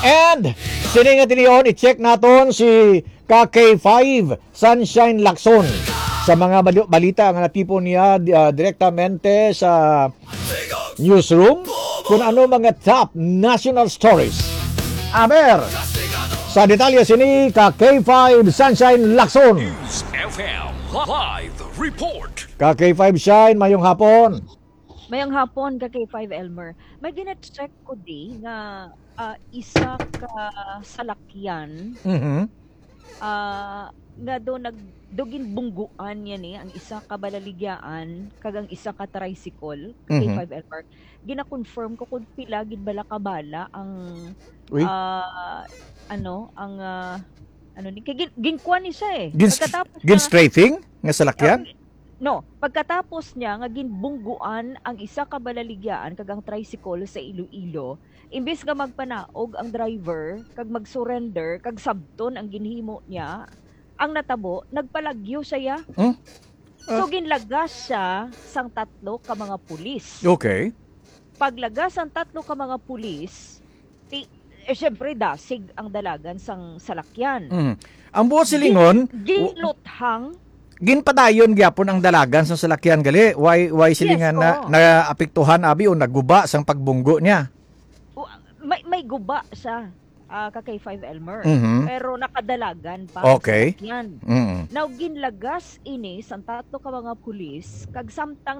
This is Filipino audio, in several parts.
And siningat niyon, i-check naton si KK5 Sunshine Lacson sa mga balita nga natipo niya direktamente sa newsroom kung ano mga top national stories. Aber, sa detalye sini KK5 Sunshine Lacson. News FM Live Report. KK5 Shine, mayong hapon. Mayang hapon ka kay 5 Elmer. May gina-check ko di nga isa ka salakyan nga do nagdugin bungguan yan ang isa ka balaligyaan kagang isa ka tricycle kay 5 Elmer. Gina-confirm ko kung pila gid bala ka bala ang ginkuan ni siya Gin-strafing nga salakyan? No, pagkatapos niya nga ginbungguan ang isa ka balaligyaan kagang tricycle sa Iloilo, imbes nga magpanaog ang driver kag mag-surrender kag sabton ang ginhimo niya, ang natabo nagpalagyo siya. So ginlagas siya sang tatlo ka mga pulis. Okay. Paglagas ang tatlo ka mga pulis, syempre dasig ang dalagan sang salakyan. Ang buot silingon, giluthang ginpadayon gyapon ang dalagan sa salakyan gali. Why silingan na apektuhan abi o nagguba sang pagbunggo niya? May guba siya. Kakay 5 Elmer. Pero nakadalagan pa okay. Sa salakyan. Now ginlagas ini sa tatlo ka mga pulis kag samtang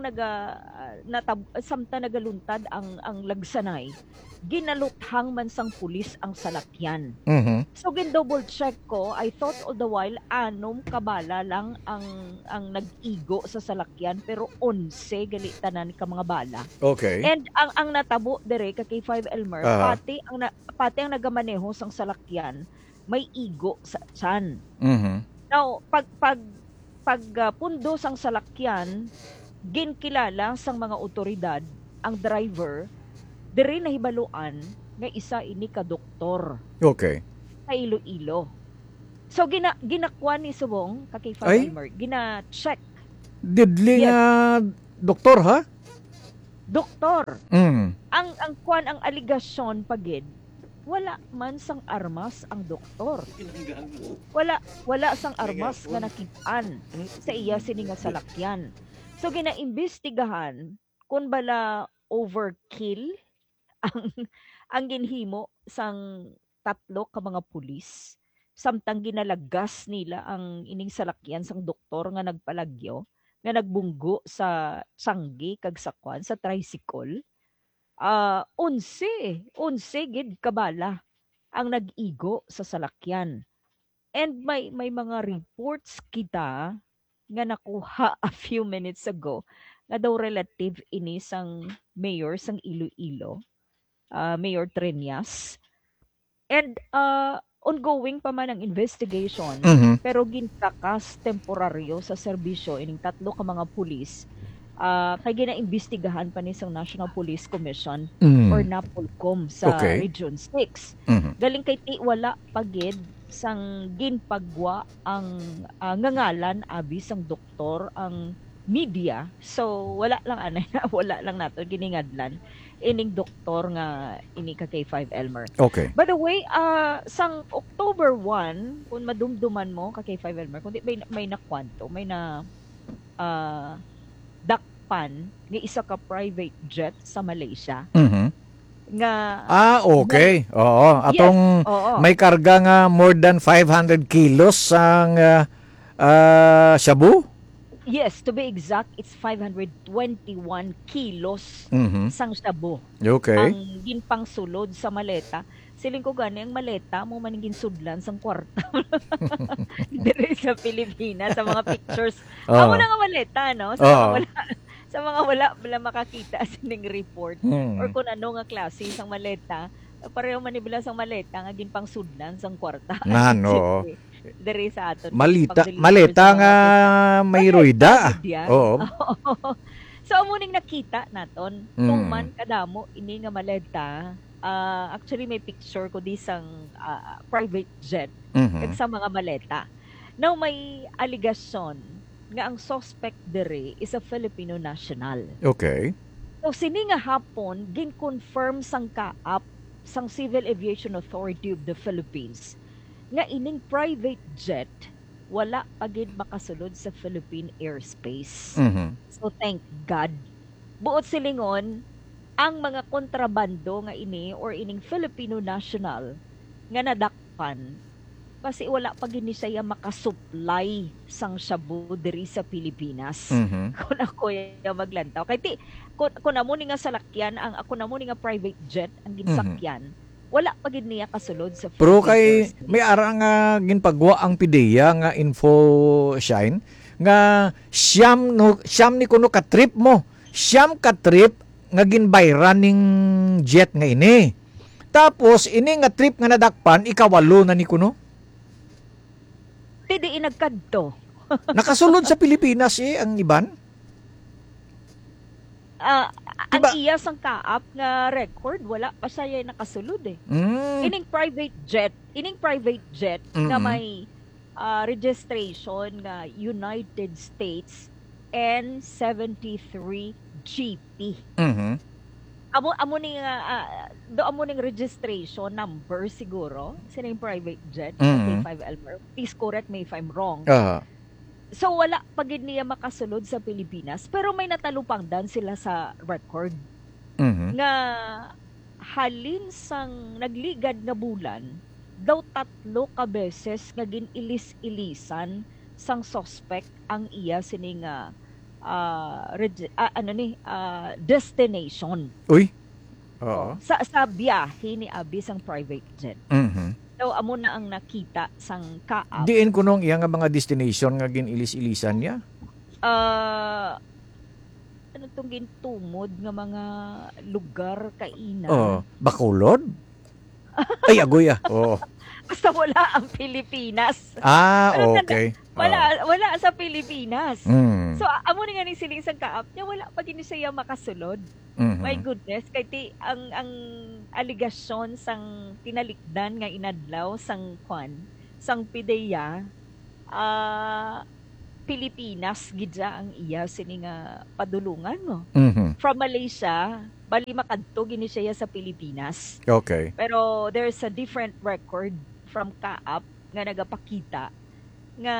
samtang nagaluntad ang lagsanay, ginaluthang man sang pulis ang salakyan. So gin-double check ko, I thought all the while anom kabala lang ang nag-igo sa salakyan pero 11 gali tanan ka mga bala. Okay. And ang natabo dire kay 5 Elmer, pati ang nagamaneho sang salakyan may igo sa tiyan. Now pag pundo sang salakyan, ginkilala sang mga otoridad ang driver diri nahibaluan nga isa ini ka doktor. Okay. Sa Iloilo. So ginakuan ni subong kay Farmer, gina-check. Didli nga doktor ha? Doktor. Ang kuan ang aligasyon pagid, wala man sang armas ang doktor. Wala sang armas nga nakit-an sa iya sini nga salakyan. So ginaimbestigahan kung bala overkill ang ginhimo sang tatlo ka mga pulis samtang ginalagas nila ang ining salakyan sang doktor nga nagpalagyo nga nagbunggo sa tsanggi kag sakwan sa tricycle. 11 gid kabala ang nag-igo sa salakyan. And may mga reports kita nga nakuha a few minutes ago nga daw relative ini sang mayor sang Iloilo, Mayor Trinas. And ongoing pa man ang investigation, pero gintakas temporaryo sa serbisyo ining tatlo ka mga pulis. Kay ginaimbestigahan pa ni sang National Police Commission or NAPOLCOM sa Region 6. Galing kay wala pagid sang ginpagwa ang ngangalan abi sang doktor ang media. So wala lang nato giningadlan ining doktor nga ini ka kay 5 Elmer. Okay. By the way, sang October 1, kung madumduman mo ka kay 5 Elmer, kundi may nakwanto, may na dakpan nga isa ka private jet sa Malaysia. Nga okay. Oo, atong may karga nga more than 500 kilos sang shabu. Yes, to be exact, it's 521 kilos sang shabu. Okay. Ang ginpang sulod sa maleta. Siling ko gani, ang maleta mo maningin sudlan sang kwarta. Dire sa Pilipinas, sa mga pictures. Amo na nga maleta, no? Sa mga wala makakita sining report. Or kung ano nga klase sang maleta. Pareho manibula sang maleta nga ginpang sudlan sang kwarta. Nano. Dere sa aton. Maleta nga may ruida. Oo. So amuning nakita naton tuman kadamo ini nga maleta. Actually may picture ko di sang private jet sa mga maleta. Now may aligasyon nga ang suspect dere is a Filipino national. Okay. So sini nga hapon gin-confirm sang kaap sang Civil Aviation Authority of the Philippines nga ining private jet wala pagid makasulod sa Philippine airspace. Mhm. So thank God. Buot silingon ang mga kontrabando nga ini or ining Filipino national nga nadakpan kasi wala pa gini siya makasupply sang shabu diri sa Pilipinas. Mhm. Kung ako yung maglantaw. Kaya kung amo ni nga salakyan, ako na mo ni nga private jet ang ginsakyan, wala pa gid niya kasulod sa Pero Philippine kay airspace. may ara nga ginpagwa ang PIDEA nga info shine nga siyam ni kuno ka trip mo. Siyam ka trip nga ginbayran ning jet nga ini. Tapos ini nga trip nga nadakpan ikawalo na ni kuno. Di inagkadto. Nakasulod sa Pilipinas ang iban. Ang Diba? iya sang kaap nga record, wala pa siya nakasulod eh. Mm. Ining private jet nga Mm-mm. may registration nga United States N73 GP. Mhm. Amo ning registration number siguro sa ning private jet sa Mhm. K5 Elmer. Please correct me if I'm wrong. Ah. So wala pa gid niya makasulod sa Pilipinas pero may natalupangdan sila sa record Mhm. nga halin sang nagligad nga bulan daw 3 ka beses nga ginilis-ilisan sang suspect ang iya sining destination. Uy. Oo. Sa biyahe ni Abi sang private jet. Mhm. So amo na ang nakita sang kaap. Diin ko nung iya nga mga destination nga ginilis-ilisan niya. Ano tong gintumod nga mga lugar kainan. Oh, Bacolod? Ay, agoy ah. Oo. Basta wala ang Pilipinas. Ah, okay. Wala sa Pilipinas. Mm. So amo ni nga ni siling sang kaap niya wala pa gini siya makasulod. Mhm. My goodness, kay ang aligasyon sang tinalikdan nga inadlaw sang sang PIDEA, Pilipinas gidya ang iya sini nga padulungan mo. Mhm. From Malaysia, bali makadto gini siya sa Pilipinas. Okay. Pero there's a different record from Kaap nga nagapakita nga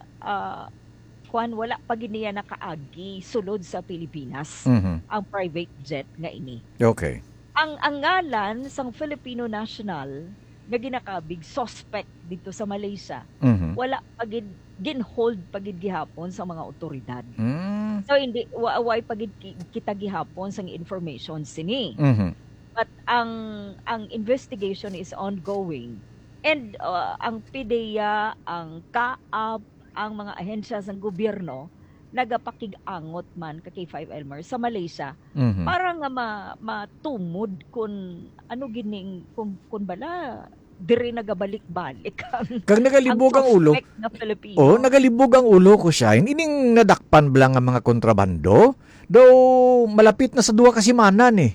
wala pa gini niya nakaagi sulod sa Pilipinas Mhm. ang private jet nga ini. Okay. Ang ngalan sang Filipino national nga ginakabig suspect dito sa Malaysia Mhm. wala pagid ginhold pagid gihapon sa mga otoridad. Mm. So hindi way pagid kita gihapon sang information sini. Mhm. But ang investigation is ongoing. And ang PIDEA, ang Kaap, ang mga ahensya ng gobyerno nagapakig-angot man ka K5 Elmer sa Malaysia Mhm. para nga matumod kung ano gining kung bala diri nagabalik-balik Kag nagalibog ang ulo. suspect na Filipino. Oh, nagalibog ang ulo ko siya. Ining nadakpan blang ang mga kontrabando. Do malapit na sa 2 ka simanan eh.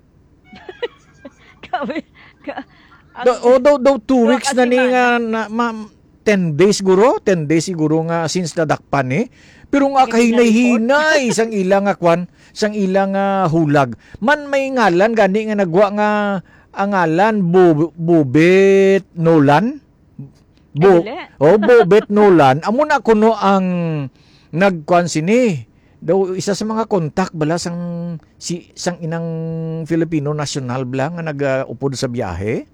Ang- Daw 2 weeks na ni Kasimana. nga 10 days siguro nga since nadakpan eh. Pero nga kahinay-hinay sang ilang nga sang ilang hulag. Man may ngalan gani nga nagwa nga ang ngalan Bobet Nolan. Dili. Bobet Nolan. Amo na kuno ang nagkuan sini. Daw isa sa mga kontak bala sang sang inang Filipino national bla nga nag-upod sa biyahe.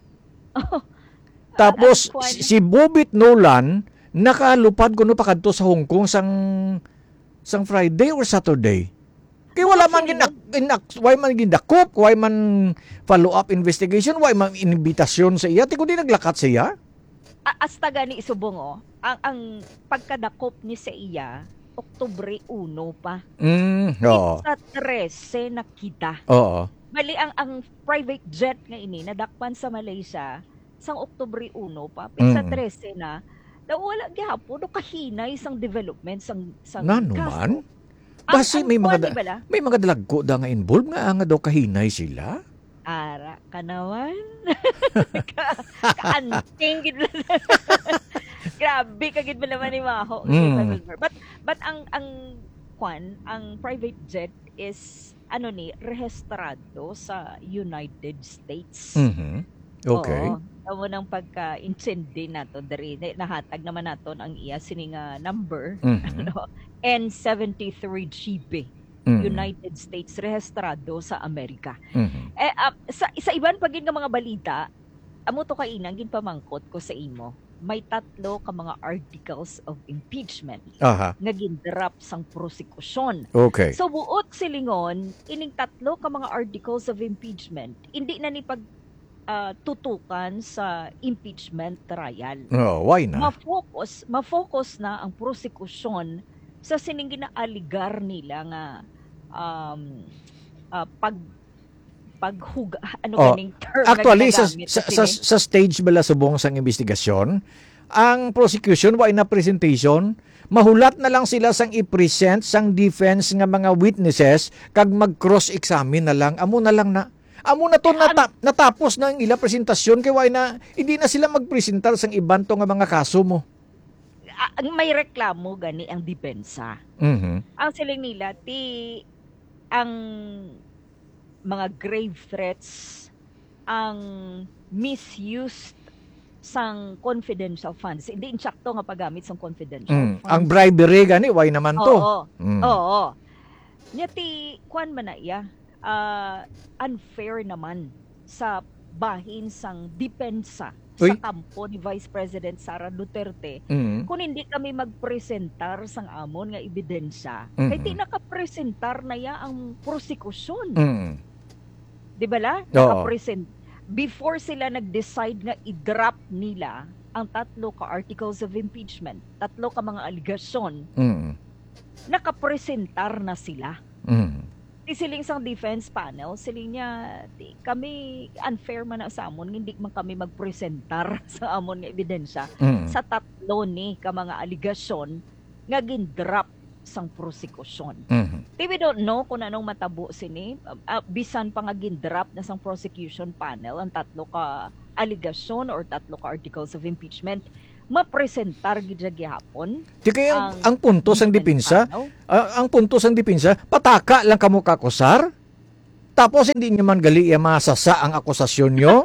Tapos ang kwan- si Bobet Nolan nakalupad kuno pa kadto sa Hong Kong sang Friday or Saturday. Kay wala man why man gindakop, why man follow up investigation, why man invitasyon sa iya, ti kundi naglakat sa iya. Hasta gani isubong ang pagkadakop ni sa iya Oktubre 1 pa. Oo. Sa 13 nakita. Oo. Bali ang private jet nga ini nadakpan sa Malaysia sang Oktubre 1 pa. Pero sa 13 na daw wala gihapon do kahinay sang development sang Ngano kaso. man? Basi may kuwan, mga di bala? may mga dalagko da nga involved nga daw kahinay sila. Ara ka naman. Kaanting gid lang. Grabe ka gid ba naman ni Maho. Mm. But ang private jet is rehistrado sa United States. Mhm. Okay. Oo. Amo nang pagka-intindi nato diri nahatag naman naton ang iya sining number Mhm. ano N73GB Mhm. United States rehistrado sa Amerika. Mhm. Sa iban pagin nga mga balita, amo to kainang ginpamangkot ko sa imo. May 3 ka mga articles of impeachment Aha. nga gindrop sang prosekusyon. Okay. So buot silingon ining 3 ka mga articles of impeachment hindi na ni tutukan sa impeachment trial. Oh, why na? Ma-focus na ang prosekusyon sa sining ginaaligar nila nga um, paghuga Oh, ganing term actually, nga sa, ginagamit sa, na sa, sini? sa stage bala subong sang investigasyon, ang prosecution wa na presentation, mahulat na lang sila sang i-present sang defense nga mga witnesses kag mag-cross-examine na lang. Amo na lang na. Amo na to natapos na ang ila presentasyon kay wa na hindi na sila magpresentar sang iban to nga mga kaso mo. May reklamo gani ang depensa. Mhm. Ang siling nila ang mga grave threats, ang misuse sang confidential funds. Hindi insakto nga paggamit sang confidential funds. Ang bribery gani why naman to? Oo. Mm. Oo. Nyati kuan man na iya, unfair naman sa bahin sang depensa Uy. sa kampo ni Vice President Sara Duterte Mm. kung hindi kami magpresentar sang amon nga ebidensya. Mhm. Kay di nakapresentar na ya ang prosekusyon. Mm. Di ba la? Oo. Nakapresent. Before sila nag-decide nga i-drop nila ang 3 ka articles of impeachment, 3 ka mga aligasyon, Mm. nakapresentar na sila. Mm. Di siling sang defense panel, siling niya, kami unfair man na sa amon, hindi man kami magpresentar sa amon nga ebidensya Mm. sa 3 ni ka mga aligasyon nga gindrop sang prosekusyon. Mhm. We don't know kung anong matabo sini. Bisan pa nga gindrop na sang prosecution panel ang 3 ka aligasyon or 3 ka articles of impeachment, mapresentar gid gihapon. Di kaya ang punto sang depensa, panel. ang punto sang depensa, pataka lang kamo kakusar. Tapos hindi nyo man gali masasa ang akusasyon nyo.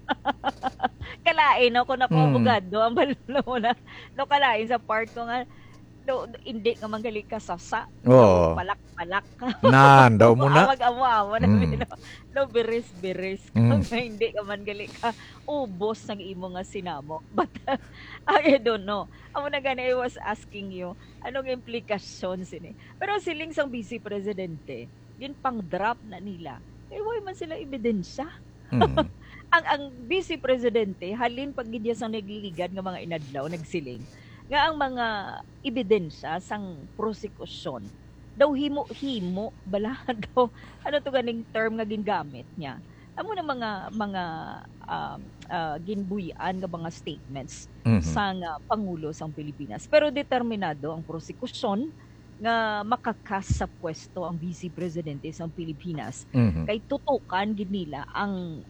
Kalain ako na abogado ang balula mo na no kalain sa part ko nga hindi nga manggali ka sasa. Oo. Palak-palak ka. Nan, daw mo na. Awag-awa na Mm. no biris-biris Mm. ka hindi ka man gali ka ubos ng imo nga sinamo. But I don't know. Amo na gani I was asking you anong implikasyon sini. Pero siling sang vice presidente, din pang drop na nila. Why man sila ebidensya? Mm. ang vice presidente halin pag gidya sang nagliligad nga mga inadlaw nagsiling nga ang mga ebidensya sang prosekusyon daw himo bala daw ano to ganing term nga gingamit niya amo na mga ginbuyan nga mga statements Mhm. sang pangulo sang Pilipinas pero determinado ang prosekusyon nga makakas sa pwesto ang vice presidente sang Pilipinas Mhm. kay tutukan gid nila ang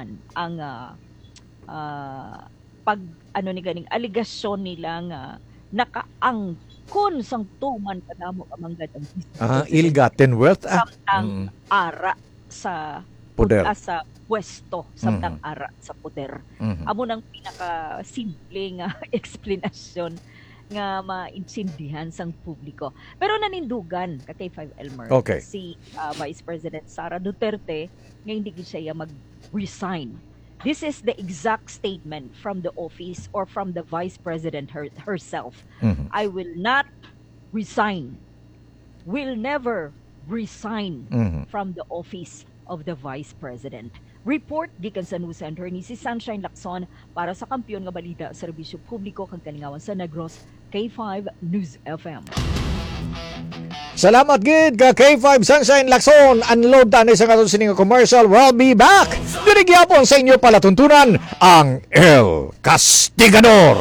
pag ni ganing aligasyon nila nga nakaangkon sang tuman kadamo kamanggad ang vice Ill-gotten wealth. samtang ara sa Poder. sa pwesto samtang ara sa poder. Mhm. Amo nang pinaka simple nga explanation nga maintindihan sang publiko. Pero nanindugan ka kay 5 Elmer Okay. si Vice President Sara Duterte nga hindi gid siya mag-resign. This is the exact statement from the office or from the Vice President herself. Mhm. I will not resign. Will never resign Mhm. from the office of the Vice President. Report gikan sa News Center ni si Sunshine Lacson para sa Kampiyon nga Balita sa Serbisyo Publiko kang Kalingawan sa Negros, K5 News FM. Salamat gid ka K5 Sunshine Lacson. Unload tani sa katon sining commercial. We'll be back. Diri gyapon sa inyo palatuntunan ang El Castigador.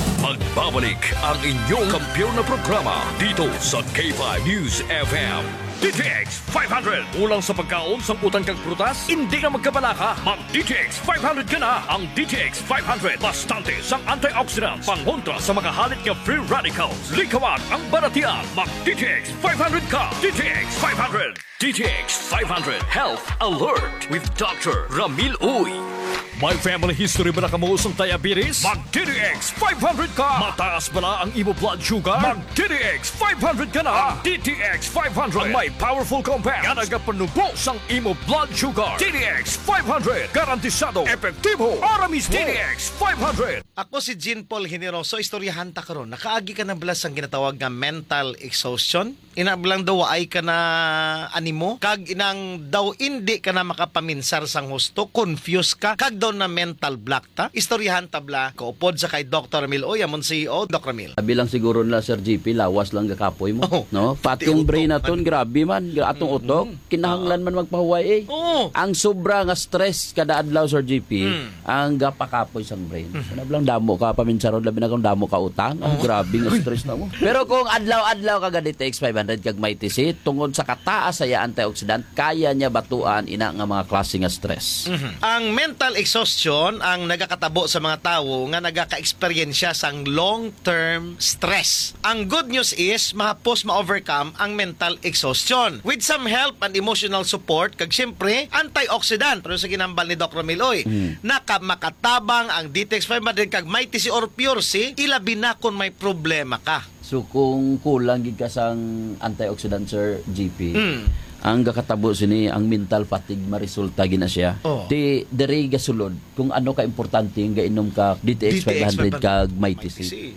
Magbabalik ang inyong kampiyon na programa dito sa K5 News FM. DTX 500. Ulang sa pagkaon sang utang kag prutas, hindi na magkabalaka. Mag DTX 500 ka na. Ang DTX 500 bastante sang antioxidants pangontra sa makahalit nga free radicals. Likawan ang baratian. Mag DTX 500 ka. DTX 500. DTX 500 Health Alert with Dr. Ramil Uy. May family history ba na kamuusang diabetes? Mag DTX 500 ka! Mataas ba na ang imo blood sugar? Mag DTX 500 ka na! Ang DTX 500 ang may powerful compounds nga nagapanubos ang imo blood sugar. DTX 500 garantisado, epektibo, para mismo. DTX 500. Ako si Jean Paul Generoso, istoryahan ta karon. Nakaagi ka na blas ang ginatawag nga mental exhaustion. Inablang daw ay ka na animo, kag inang daw hindi ka na makapaminsar sang husto, confused ka, kag daw na mental block ta. Istoryahan tabla, kaupod sa kay Dr. Ramil Uy, amon CEO, Dr. Ramil. Sabi lang siguro nila, Sir GP, lawas lang gakapoy mo. Oh. No? Pati yung brain naton, grabe man. Atong utok, kinahanglan man magpahuway eh. Oo. Ang sobra nga stress kada adlaw, Sir GP, ang gapakapoy sang brain. Sabi lang, damo ka paminsaron, labi na kung damo ka utang. Ang grabe nga stress na mo. Pero kung adlaw-adlaw ka ganit TX 500 kag may tisi, tungod sa kataas sa antioxidant, kaya niya batuan ina nga mga klase nga stress. Ang mental exhaustion ang nagakatabo sa mga tao nga nagaka-experience sang long-term stress. Ang good news is mahapos ma-overcome ang mental exhaustion with some help and emotional support kag syempre antioxidant pero sa ginambal ni Dr. Miloy makatabang ang DTX 500 kag may TC or Pure C ilabi na kung may problema ka. So kung kulang gid ka sang antioxidant, Sir GP, ang gakatabo sini ang mental fatigue maresulta gina siya. Oh. Di diri gasulod kung ano ka importante nga inom ka DTX 500 kag may TC.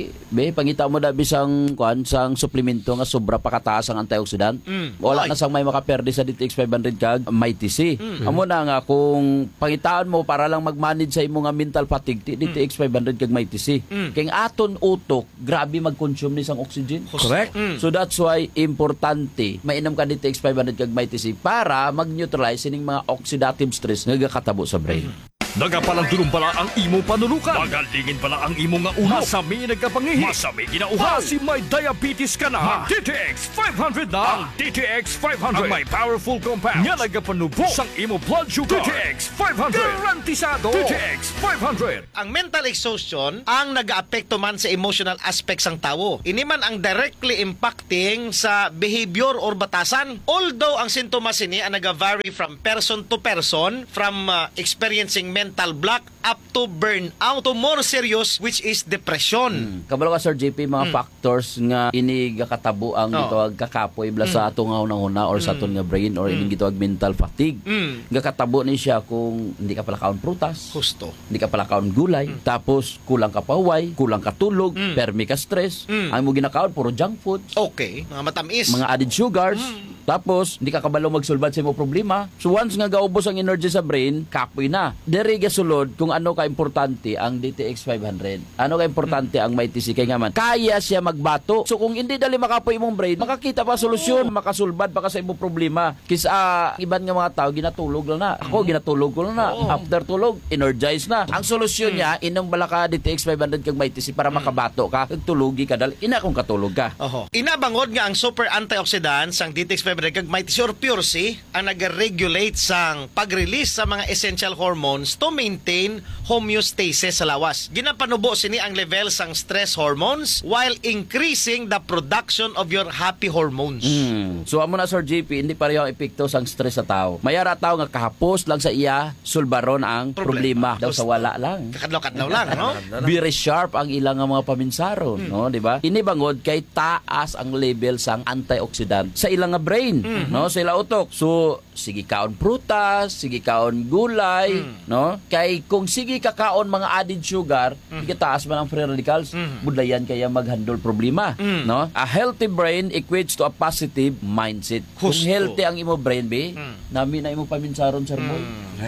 Be pangita mo dabi sang kuan sang suplemento nga sobra pa kataas ang antioxidant. Wala na sang may makaperde sa DTX 500 kag may TC. Amo na nga kung pangitaan mo para lang mag-manage sa imo nga mental fatigue DTX 500 kag may TC. Kay aton utok grabe mag-consume ni sang oxygen. Correct. So that's why importante mainom ka DTX 500 kag may TC para mag-neutralize ining mga oxidative stress nga gakatabo sa brain. Nagapalandulong pala ang imo panulukan. Magalingin pala ang imo nga ulo. Masami nagkapangihi. Masami ginauhaw. Kasi may diabetes ka na. DTX 500 na. Ang DTX 500 ang may powerful compounds nga nagapanubos sang imo blood sugar. DTX 500 garantisado. DTX 500. Ang mental exhaustion ang nag-aapekto man sa emotional aspects ng tao. Ini man ang directly impacting sa behavior or batasan. Although ang sintomas ini ang nag-vary from person to person, from experiencing mental block up to burnout to more serious which is depression. Kabalo ka, Sir JP, mga factors nga ini gakatabo ang gitawag kakapoy bla sa atong hunahuna or sa aton nga brain or ini gitawag mental fatigue. Gakatabo ni siya kung hindi ka pala kaon prutas. Husto. Hindi ka pala kaon gulay, tapos kulang ka pahuway, kulang ka tulog, permi ka stress. Ang mo ginakaon puro junk foods. Okay, mga matamis. Mga added sugars. Tapos, hindi ka kabalo magsulbad sa imo problema. So, once nga gaubos ang energy sa brain, kapoy na. Dere gasulod kung ano ka importante ang DTX 500. Ano ka importante ang may TC kay nga man. Kaya siya magbato. So, kung hindi dali makapoy imong brain, makakita pa solusyon, makasulbad pa ka sa imong problema. Kisa iban nga mga tao, ginatulog lang na. Ako, ginatulog ko lang na. After tulog, energize na. Ang solusyon niya, inong bala ka DTX 500 kag may TC para makabato ka. Tulugi ka dali. Ina kung katulog ka. Inabangod nga ang super antioxidants ang DTX 500 kag may TC or Pure C ang nag-regulate sang pag-release sa mga essential hormones to maintain homeostasis sa lawas. Ginapanubo sini ang level sang stress hormones while increasing the production of your happy hormones. So amo na, Sir JP, hindi pareho ang epekto sang stress sa tao. Mayara tao nga kahapos lang sa iya sulbaron ang problema daw sa wala lang. Kakadlaw-kadlaw lang, no? Very sharp ang ilang nga mga paminsaron, no, di ba? Inibangod kay taas ang level sang antioxidant sa ilang nga brain, no, sa ilang utok. So sige kaon prutas, sige kaon gulay, no? Kay kung sige kakaon mga added sugar, taas man ang free radicals, budlayan kaya maghandle problema, no? A healthy brain equates to a positive mindset. Kung healthy ang imo brain, be, nami na imo paminsaron, Sir Boy.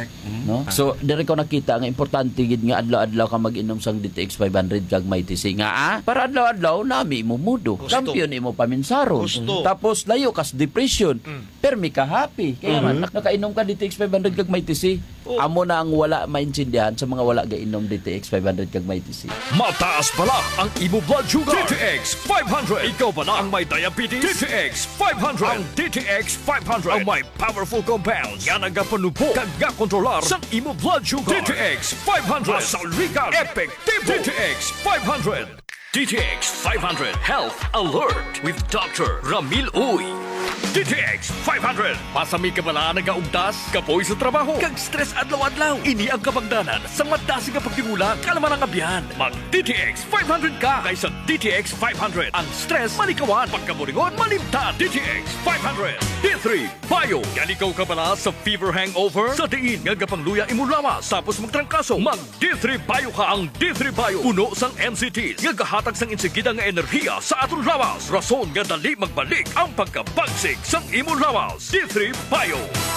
No? So, dire ko nakita nga importante gid nga adlaw-adlaw ka mag-inom sang DTX 500 kag may TC nga para adlaw-adlaw nami imo mudo. Kampiyon imo paminsaron. Tapos layo kas depression depression. Permi ka happy. Kaya man, nakainom ka DTX 500 kag may TC. Amo na ang wala maintindihan sa mga wala gainom DTX 500 kag may TC. Mataas pala ang imo blood sugar. DTX 500. Ikaw ba na ang may diabetes? DTX 500. Ang DTX 500 ang may powerful compounds nga nagapanubo kag gakontrolar sa imo blood sugar. DTX 500. Masaligan. Effective. DTX 500. DTX 500 Health Alert with Dr. Ramil Uy. DTX 500. Pasami ka bala nagaugdas, kapoy sa trabaho, kag stress adlaw-adlaw. Ini ang kabangdanan sa madasi nga pagtingulang kalaman ang abyan. Mag DTX 500 ka kaysa DTX 500. Ang stress malikawan, pagkaburingon malimtan. DTX 500. D3 Bio. Yan ikaw ka bala sa fever hangover, sa diin nga gapangluya imo lawas, tapos magtrangkaso. Mag D3 Bio ka. Ang D3 Bio puno sang MCTs nga gahatag sang insigida nga enerhiya sa aton lawas. Rason nga dali magbalik ang pagkabagsik sang imong lawas. D3 Bio.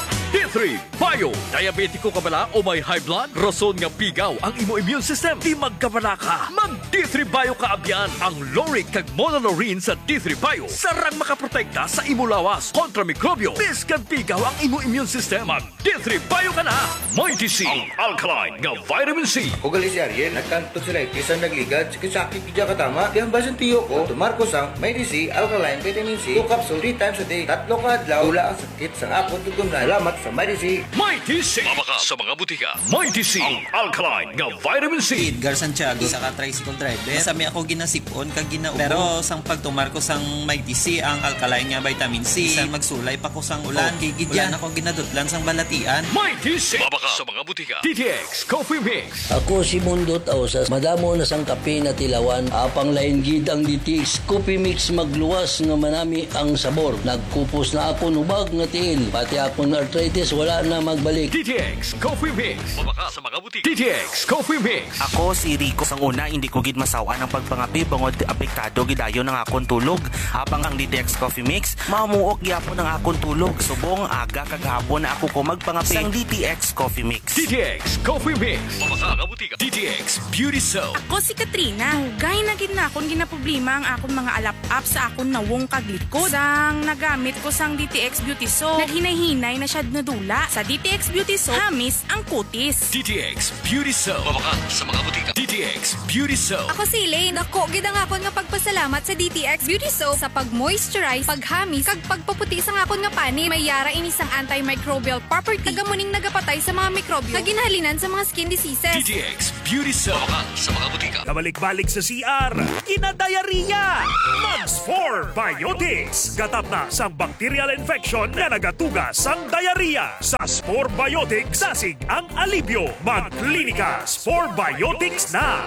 D3 Bio. Diabetiko ka bala o may high blood? Rason nga pigaw ang imo immune system. Di magkabala ka. Mag D3 Bio ka abyan. Ang lauric kag monolaurin sa D3 Bio sarang makaprotekta sa imo lawas kontra mikrobyo. Biskan pigaw ang imo immune system. Mag D3 Bio ka na. May TC. Ang alkaline nga vitamin C. O gali si Ariel, nagkanto sila ikisan nagligad, sakit kidya katama, di ang basan tiyo ko, tumarko sang may DC, alkaline, vitamin C, 2 capsule 3 times a day, 3 ka adlaw, tula ang sakit sang apot tugong na. Salamat sa may DC. May TC. Mabaka sa mga butika. May TC. Ang alkaline nga vitamin C. Edgar Santiago, isa ka tricycle driver. Sami ako ginasipon kag ginaubo. Pero sang pagtumar ko sang may TC ang alkaline nga vitamin C. Sang magsulay pa ko sang ulan, gigidyan ako ginadutlan sang balatian. May TC. Mabaka sa mga butika. DTX Coffee Mix. Ako si Mundot Ausas, madamo na sang kape na tilawan, apang lain gid ang DTX Coffee Mix magluwas nga manami ang sabor. Nagkupos na ako nubag nga tiil, pati akong arthritis wala na magbalik. DTX Coffee Mix. Mabaka sa mga butika. DTX Coffee Mix. Ako si Rico. Sang una, hindi ko gid masawa ng pagpangapi bangod apektado gidayo ng akong tulog. Habang ang DTX Coffee Mix, mamuok gyapon ang akong tulog. Subong aga kaghapon na ako ko magpangapi sang DTX Coffee Mix. DTX Coffee Mix. Mabaka sa butika. DTX Beauty Soap. Ako si Katrina. Hugay na gid na akong ginaproblema ang akong mga alap-up sa akong nawong kaglikod. Sang nagamit ko sang DTX Beauty Soap, naghinay-hinay na siya nadula. Sa DTX Beauty Soap, hamis ang kutis. DTX Beauty Soap. Mabaka sa mga butika. DTX Beauty Soap. Ako si Elaine. Ako gid ang akon nga pagpasalamat sa DTX Beauty Soap sa pag-moisturize, paghamis, kag pagpaputi sa akon nga pani. May yara ini sang antimicrobial property. Nagamuning nagapatay sa mga mikrobyo. Kaginhalinan sa mga skin diseases. DTX Beauty Soap. Mabaka sa mga butika. Kabalik-balik sa CR, kinadayariya. Mags 4 Biotics. Gatap na sa bacterial infection na nagatugas sang diarrhea. Sa Spore Biotics, sasig ang alibyo. Magklinika Spore Biotics na.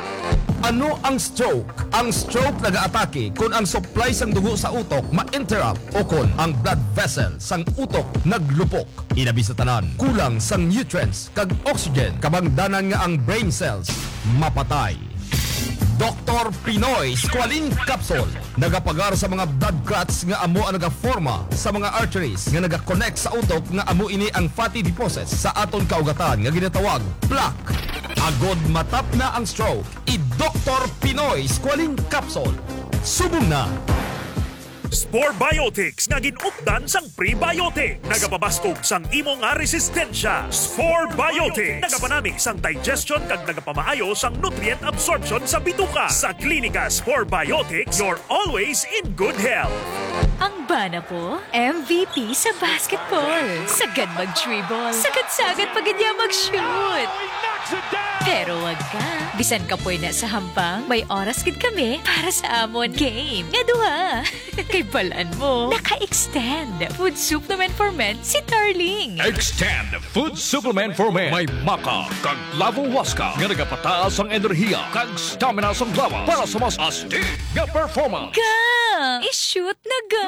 Ano ang stroke? Ang stroke nag-aatake kung ang supply sang dugo sa utok ma-interrupt o kung ang blood vessel sang utok naglupok. Inabi sa tanan, kulang sang nutrients kag oxygen kabangdanan nga ang brain cells mapatay. Dr. Pinoy Squalene Capsule. Nagapagar sa mga blood clots nga amo ang nagaforma sa mga arteries nga nagaconnect sa utok nga amo ini ang fatty deposits sa aton kaugatan nga ginatawag plaque. Agod matap na ang stroke, i-Dr. Pinoy Squalene Capsule. Subong na! Spore Biotics nga ginupdan sang prebiotic. Nagapabastog sang imo nga resistensya. Spore Biotics. Nagapanami sang digestion kag nagapamaayo sang nutrient absorption sa bituka. Sa klinika Spore Biotics, you're always in good health. Ang bana po, MVP sa basketball. Sagad mag-dribble. Sagad-sagad pag niya mag-shoot. Pero wag ka. Bisan ka po na sa hampang, may oras gid kami para sa amon game. Nga duha. Kay balaan mo, naka-extend. Food supplement for men si Darling. Extend Food Supplement for Men. May maka kag lavo waska nga nagapataas ang enerhiya kag stamina sang lawas para sa mas astig nga performance. Ga! I-shoot na ga!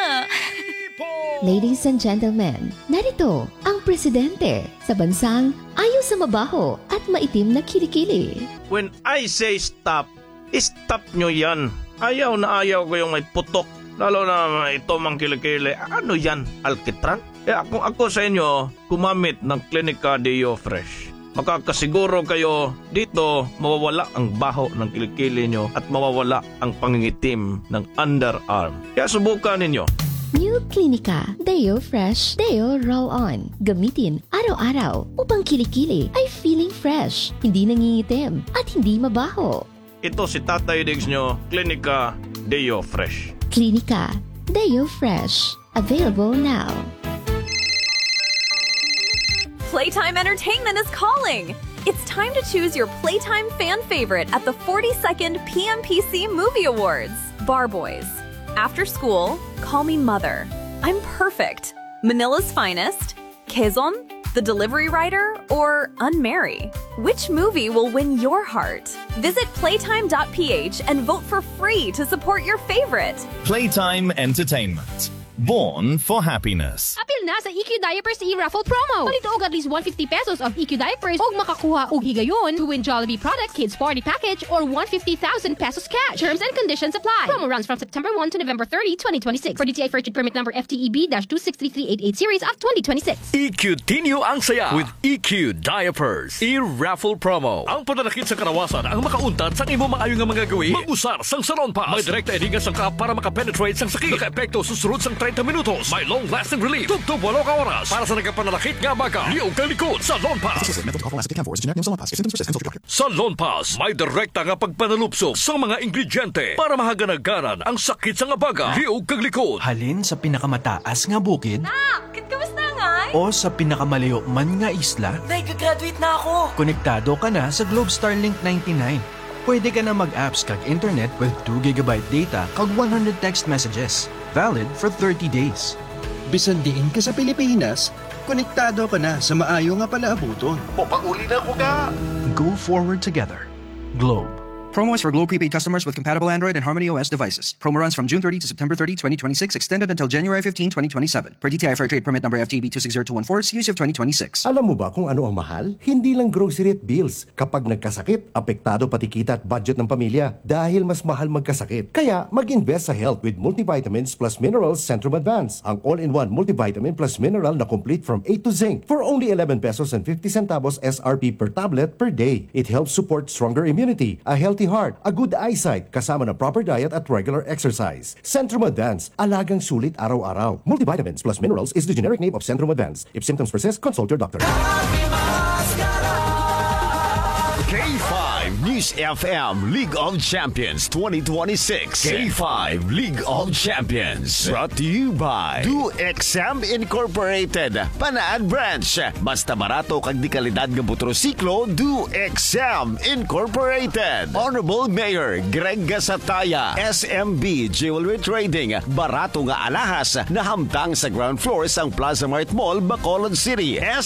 Ladies and gentlemen, narito ang presidente sa bansang ayaw sa mabaho at maitim na kilikili. When I say stop, stop nyo yan. Ayaw na ayaw ko yung may putok. Lalo na ito mang kilikili. Ano yan? Alkitran? Kung ako sa inyo, kumamit ng Clinica Deo Fresh. Makakasiguro kayo dito mawawala ang baho ng kilikili nyo at mawawala ang pangingitim ng underarm. Kaya subukan ninyo. New Clinica Deo Fresh Deo Roll-On. Gamitin araw-araw upang kilikili ay feeling fresh, hindi nangingitim at hindi mabaho. Ito si Tatay Diggs nyo, Clinica Deo Fresh. Clinica Deo Fresh. Available now. Playtime Entertainment is calling! It's time to choose your Playtime fan favorite at the 42nd PMPC Movie Awards. Bar Boys. After School, Call Me Mother. I'm Perfect. Manila's Finest. Quezon, The Delivery Rider, or Unmarry. Which movie will win your heart? Visit playtime.ph and vote for free to support your favorite. Playtime Entertainment. Born for happiness. Apil na sa EQ Diapers e-raffle promo. Palito og at least 150 pesos of EQ Diapers og makakuha og higayon to win Jollibee Products Kids Party Package or 150,000 pesos cash. Terms and conditions apply. Promo runs from September 1 to November 30, 2026. For DTI Virgin Permit Number FTEB-2633888 Series of 2026. EQ-tinyo ang saya with EQ Diapers. E-raffle promo. Ang pananakit sa karawasan ang makauntad sa imo maayo nga mga gawi. Mag-usar sang Salon Pass. May direkta ediga sang ka para makapenetrate sang sakit. Naka-epekto susunod sang 30 minutos. May long-lasting relief. Tugtog 8 ka oras. Para sa nagkapanalakit nga baka. Liog kang likod. Salon Pass. Salon Pass. May direkta nga pagpanalupsok sa mga ingrediente para mahaganaganan ang sakit sa nga baga. Liog kang likod. Halin sa pinakamataas nga bukid. Kamusta nga? O sa pinakamalayo man nga isla. Nag-graduate na ako. Konektado ka na sa Globe Starlink 99. Pwede ka na mag-apps kag internet with 2 GB data kag 100 text messages. Valid for 30 days. Bisan diin ka sa Pilipinas, konektado ka na sa maayo nga palaabuton. Papauli na ko ka! Go forward together. Globe. Promo is for Globe prepaid customers with compatible Android and Harmony OS devices. Promo runs from June 30 to September 30, 2026, extended until January 15, 2027. Per DTI Fair Trade Permit Number FTB 260214, Series of 2026. Alam mo ba kung ano ang mahal? Hindi lang grocery at bills. Kapag nagkasakit, apektado pati kita at budget ng pamilya dahil mas mahal magkasakit. Kaya mag-invest sa health with multivitamins plus minerals Centrum Advance. Ang all-in-one multivitamin plus mineral na complete from A to Zinc for only 11 pesos and 50 centavos SRP per tablet per day. It helps support stronger immunity, a healthy heart, a good eyesight, kasama na proper diet at regular exercise. Centrum Advance, alagang sulit araw-araw. Multivitamins plus minerals is the generic name of Centrum Advance. If symptoms persist, consult your doctor. K5 News FM League of Champions 2026. K5 League of Champions. Brought to you by DoExam Incorporated. Panaan Branch. Basta barato kag di kalidad ng motorsiklo, DoExam Incorporated. Honorable Mayor Greg Gasataya. SMB Jewelry Trading. Barato nga alahas na hamtang sa ground floor sang Plaza Mart Mall, Bacolod City.